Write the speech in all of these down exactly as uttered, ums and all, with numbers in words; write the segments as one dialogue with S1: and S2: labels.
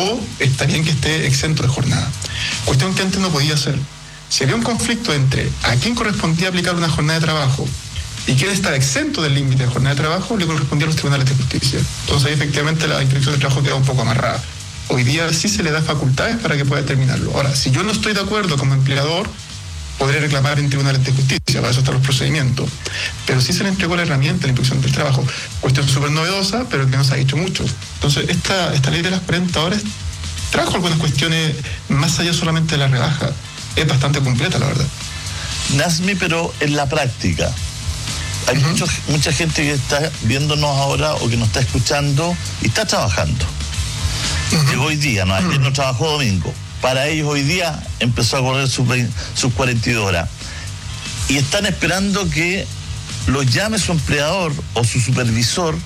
S1: o está bien que esté exento de jornada. Cuestión que antes no podía hacer. Si había un conflicto entre a quién correspondía aplicar una jornada de trabajo y quién estaba exento del límite de jornada de trabajo, le correspondía a los tribunales de justicia. Entonces ahí efectivamente la inspección de trabajo queda un poco amarrada. Hoy día sí se le da facultades para que pueda determinarlo. Ahora, si yo no estoy de acuerdo como empleador, podré reclamar en tribunales de justicia, para eso están los procedimientos. Pero sí se le entregó la herramienta a la inspección del trabajo. Cuestión súper novedosa, pero que no se ha dicho mucho. Entonces, esta, esta ley de las cuarenta horas trajo algunas cuestiones más allá solamente de la rebaja. Es bastante completa, la verdad.
S2: Nazmi, pero en la práctica, hay uh-huh. mucho, mucha gente que está viéndonos ahora o que nos está escuchando y está trabajando. Uh-huh. Llegó hoy día, no, ayer uh-huh. no trabajó domingo. Para ellos hoy día empezó a correr sus, sus cuarenta y dos horas. Y están esperando que los llame su empleador o su supervisor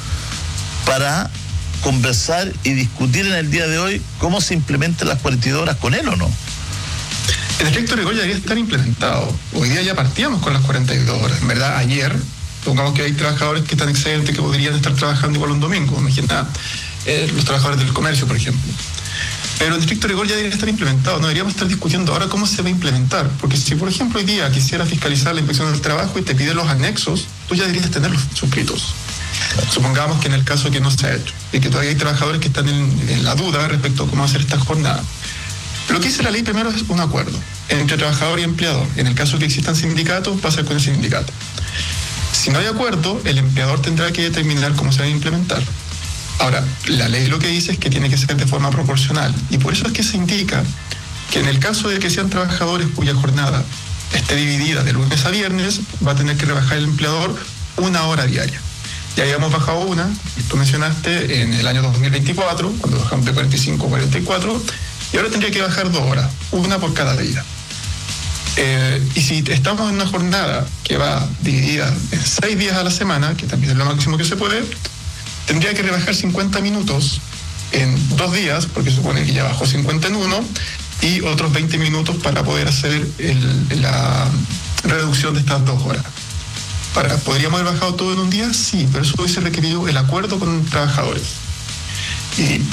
S2: para conversar y discutir en el día de hoy cómo se implementan las cuarenta y dos horas con él o no.
S1: En estricto rigor ya debería estar implementado. Hoy día ya partíamos con las cuarenta y dos horas. En verdad, ayer, pongamos que hay trabajadores que están excedentes que podrían estar trabajando igual un domingo. Imagina eh, los trabajadores del comercio, por ejemplo. Pero en estricto rigor ya debería estar implementado. No deberíamos estar discutiendo ahora cómo se va a implementar. Porque si, por ejemplo, hoy día quisiera fiscalizar la inspección del trabajo y te pide los anexos, tú ya deberías tenerlos suscritos. Supongamos que en el caso que no se ha hecho y que todavía hay trabajadores que están en, en la duda respecto a cómo hacer esta jornada. Lo que dice la ley primero es un acuerdo entre trabajador y empleador. En el caso que existan sindicatos, va a ser con el sindicato. Si no hay acuerdo, el empleador tendrá que determinar cómo se va a implementar. Ahora, la ley lo que dice es que tiene que ser de forma proporcional. Y por eso es que se indica que en el caso de que sean trabajadores cuya jornada esté dividida de lunes a viernes, va a tener que rebajar el empleador una hora diaria. Ya habíamos bajado una, tú mencionaste, en el año dos mil veinticuatro, cuando bajamos de cuarenta y cinco a cuarenta y cuatro, y ahora tendría que bajar dos horas, una por cada día. Eh, y si estamos en una jornada que va dividida en seis días a la semana, que también es lo máximo que se puede, tendría que rebajar cincuenta minutos en dos días, porque se supone que ya bajó cincuenta en uno, y otros veinte minutos para poder hacer el, la reducción de estas dos horas. Para, ¿podríamos haber bajado todo en un día? Sí, pero eso hubiese requerido el acuerdo con trabajadores. Y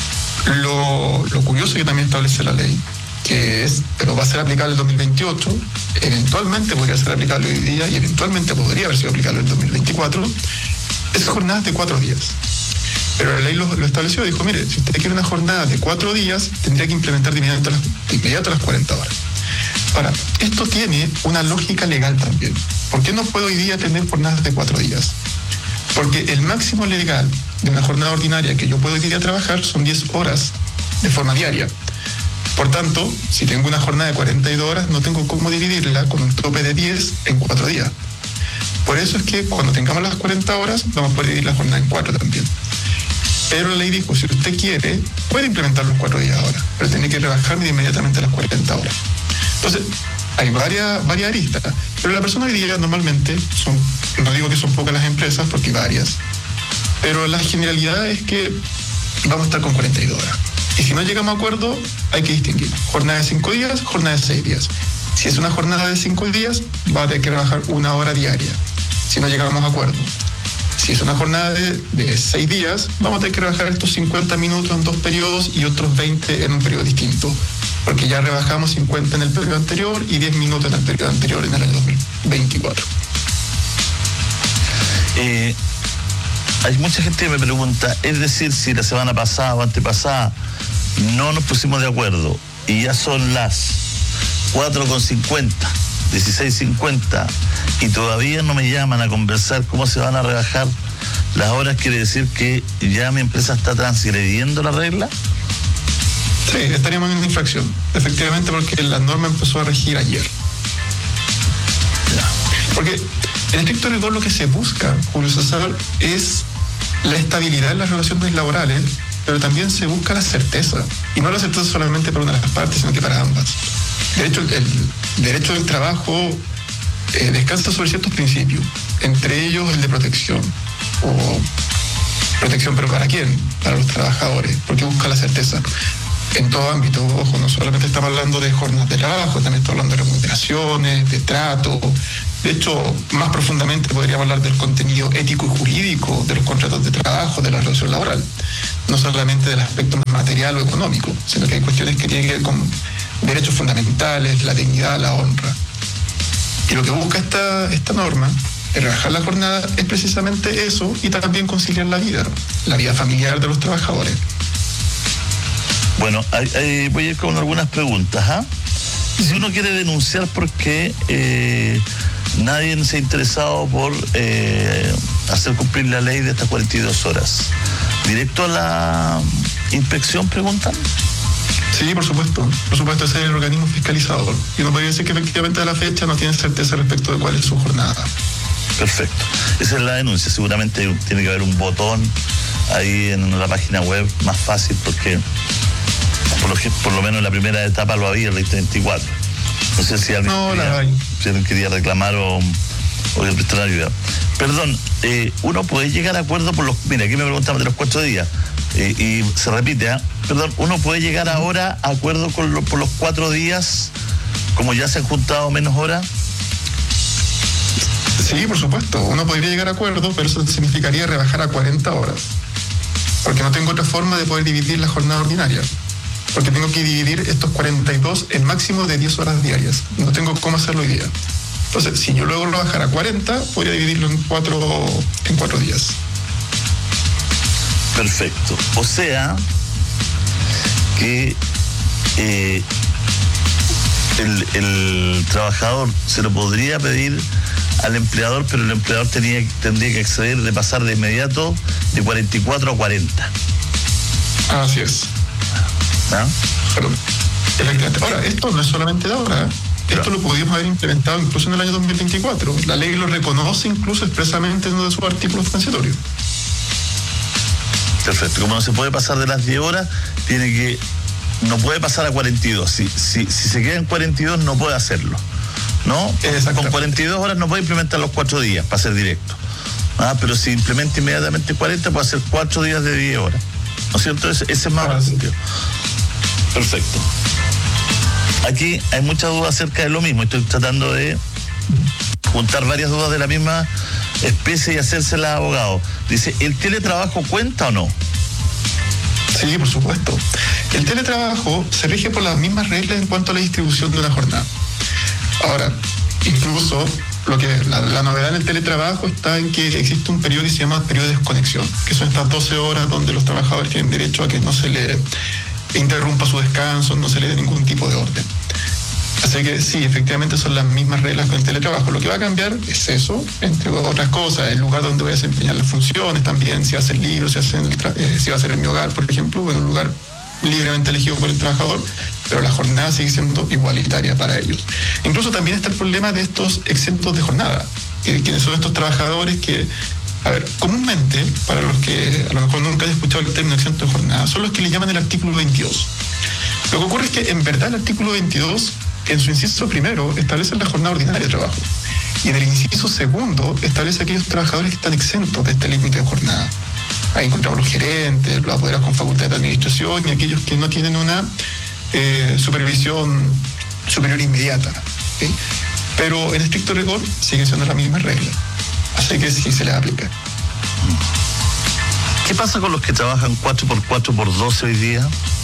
S1: lo, lo curioso que también establece la ley, que es, pero va a ser aplicable en el dos mil veintiocho, eventualmente podría ser aplicable hoy día y eventualmente podría haber sido aplicable en el dos mil veinticuatro, es jornadas de cuatro días. Pero la ley lo, lo estableció, dijo, mire, si usted quiere una jornada de cuatro días, tendría que implementar de inmediato las, de inmediato las cuarenta horas. Ahora, esto tiene una lógica legal también. ¿Por qué no puedo hoy día tener jornadas de cuatro días? Porque el máximo legal de una jornada ordinaria que yo puedo hoy día trabajar son diez horas de forma diaria. Por tanto, si tengo una jornada de cuarenta y dos horas, no tengo cómo dividirla con un tope de diez en cuatro días. Por eso es que cuando tengamos las cuarenta horas, vamos a poder dividir la jornada en cuatro también. Pero la ley dijo, si usted quiere, puede implementar los cuatro días ahora, pero tiene que rebajar inmediatamente las cuarenta horas. Entonces, hay varias, varias aristas, pero la persona hoy día normalmente, son, no digo que son pocas las empresas, porque hay varias, pero la generalidad es que vamos a estar con cuarenta y dos horas. Y si no llegamos a acuerdo, hay que distinguir jornada de cinco días, jornada de seis días. Si es una jornada de cinco días, va a tener que trabajar una hora diaria, si no llegamos a acuerdo. Si es una jornada de, de seis días, vamos a tener que rebajar estos cincuenta minutos en dos periodos y otros veinte en un periodo distinto, porque ya rebajamos cincuenta en el periodo anterior y diez minutos en el periodo anterior en el año dos mil veinticuatro.
S2: Eh, hay mucha gente que me pregunta, es decir, si la semana pasada o antepasada no nos pusimos de acuerdo y ya son las cuatro con cincuenta, dieciséis cincuenta y todavía no me llaman a conversar cómo se van a rebajar las horas, ¿quiere decir que ya mi empresa está transgrediendo la regla?
S1: Sí, estaríamos en una infracción, efectivamente, porque la norma empezó a regir ayer. Porque en estricto rigor lo que se busca, Julio César, es la estabilidad en las relaciones laborales, pero también se busca la certeza, y no la certeza solamente para una de las partes, sino que para ambas. De hecho, el, el derecho del trabajo eh, descansa sobre ciertos principios, entre ellos el de protección, o protección, pero ¿para quién? Para los trabajadores, porque busca la certeza en todo ámbito. Ojo, no solamente estamos hablando de jornadas de trabajo, también estamos hablando de remuneraciones, de trato, De hecho, más profundamente podríamos hablar del contenido ético y jurídico de los contratos de trabajo, de la relación laboral. No solamente del aspecto material o económico, sino que hay cuestiones que tienen que ver con derechos fundamentales, la dignidad, la honra. Y lo que busca esta, esta norma, de rebajar la jornada, es precisamente eso, y también conciliar la vida, la vida familiar de los trabajadores.
S2: Bueno, hay, hay, voy a ir con algunas preguntas. ¿ah? Si uno quiere denunciar porque eh, nadie se ha interesado por eh, hacer cumplir la ley de estas cuarenta y dos horas, ¿directo a la inspección preguntan?
S1: Sí, por supuesto. Por supuesto, ese es el organismo fiscalizador. Y uno podría decir que efectivamente a la fecha no tiene certeza respecto de cuál es su jornada.
S2: Perfecto. Esa es la denuncia. Seguramente tiene que haber un botón ahí en la página web más fácil porque por lo, por lo menos en la primera etapa lo había, el veinte veinticuatro. No sé si alguien,
S1: no,
S2: quería,
S1: la hay.
S2: si alguien quería reclamar o, o le prestar ayuda. Perdón, eh, uno puede llegar a acuerdo por los... Mira, aquí me preguntaban de los cuatro días. Eh, y se repite, ¿eh? Perdón, uno puede llegar ahora a acuerdo con lo, por los cuatro días, como ya se han juntado menos horas.
S1: Sí, por supuesto, uno podría llegar a acuerdo, pero eso significaría rebajar a cuarenta horas, porque no tengo otra forma de poder dividir la jornada ordinaria, porque tengo que dividir estos cuarenta y dos en máximo de diez horas diarias, no tengo cómo hacerlo hoy día. Entonces, si yo luego lo bajara a cuarenta, podría dividirlo en cuatro, en cuatro días.
S2: Perfecto. O sea que eh, el, el trabajador se lo podría pedir al empleador, pero el empleador tenía, tendría que acceder de pasar de inmediato de cuarenta y cuatro a cuarenta.
S1: Así es.
S2: ¿Ah?
S1: Pero, efectivamente. Ahora, esto no es solamente de ahora, ¿eh? Esto claro. Lo pudimos haber implementado incluso en el año dos mil veinticuatro. La ley lo reconoce incluso expresamente en uno de sus artículos transitorios.
S2: Perfecto. Como no se puede pasar de las diez horas, tiene que no puede pasar a cuarenta y dos. Si, si, si se queda en cuarenta y dos, no puede hacerlo. ¿No? Con cuarenta y dos horas no puede implementar los cuatro días para ser directo. Ah, pero si implementa inmediatamente cuarenta, puede hacer cuatro días de diez horas. ¿No es cierto? Ese, ese es más ah, sentido. Perfecto. Aquí hay muchas dudas acerca de lo mismo. Estoy tratando de juntar varias dudas de la misma especie y hacérselas a abogado. Dice, ¿el teletrabajo cuenta o no?
S1: Sí, por supuesto. El teletrabajo se rige por las mismas reglas en cuanto a la distribución de una jornada. Ahora, incluso lo que la, la novedad en el teletrabajo está en que existe un periodo que se llama periodo de desconexión, que son estas doce horas donde los trabajadores tienen derecho a que no se le interrumpa su descanso, no se le dé ningún tipo de orden. Así que sí, efectivamente son las mismas reglas con el teletrabajo. Lo que va a cambiar es eso, entre otras cosas, el lugar donde voy a desempeñar las funciones también, si va a ser libre, si va a ser, el tra- eh, si va a ser en mi hogar, por ejemplo, en un lugar libremente elegido por el trabajador, pero la jornada sigue siendo igualitaria para ellos. Incluso también está el problema de estos exentos de jornada, que, quienes son estos trabajadores que, a ver, comúnmente, para los que a lo mejor nunca han escuchado el término exento de jornada, son los que le llaman el artículo veintidós. Lo que ocurre es que en verdad el artículo veintidós, en su inciso primero, establece la jornada ordinaria de trabajo, y en el inciso segundo establece aquellos trabajadores que están exentos de este límite de jornada. Ahí encontramos los gerentes, los apoderados con facultad de administración y aquellos que no tienen una eh, supervisión superior inmediata, ¿sí? Pero en estricto rigor siguen siendo las mismas reglas, así que sí se les aplica.
S2: ¿Qué pasa con los que trabajan cuatro por cuatro por doce hoy día?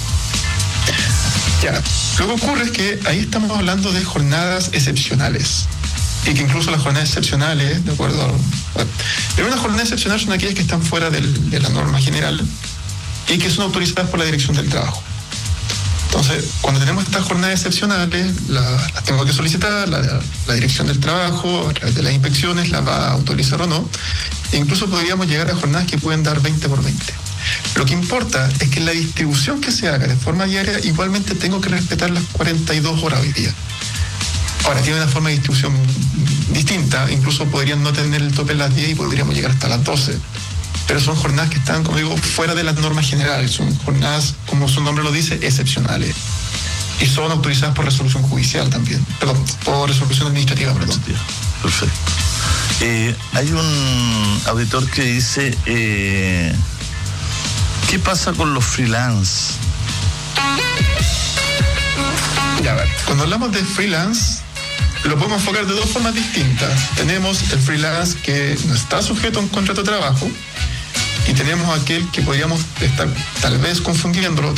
S1: Ya, lo que ocurre es que ahí estamos hablando de jornadas excepcionales. Y que incluso las jornadas excepcionales, de acuerdo a... Bueno, pero una jornada excepcional son aquellas que están fuera del, de la norma general y que son autorizadas por la Dirección del Trabajo. Entonces, cuando tenemos estas jornadas excepcionales, la, las tengo que solicitar, la, la Dirección del Trabajo, a través de las inspecciones, las va a autorizar o no. E incluso podríamos llegar a jornadas que pueden dar veinte por veinte. Lo que importa es que en la distribución que se haga de forma diaria, igualmente tengo que respetar las cuarenta y dos horas hoy día. Ahora, tiene una forma de distribución distinta, incluso podrían no tener el tope en las diez y podríamos llegar hasta las doce. Pero son jornadas que están, como digo, fuera de las normas generales, son jornadas, como su nombre lo dice, excepcionales. Y son autorizadas por resolución judicial también, perdón, por resolución administrativa, perdón.
S2: Perfecto. Eh, hay un auditor que dice, eh, ¿qué pasa con los freelance?
S1: Ya, a ver, cuando hablamos de freelance, lo podemos enfocar de dos formas distintas. Tenemos el freelance que no está sujeto a un contrato de trabajo y tenemos aquel que podríamos estar tal vez confundiéndolo,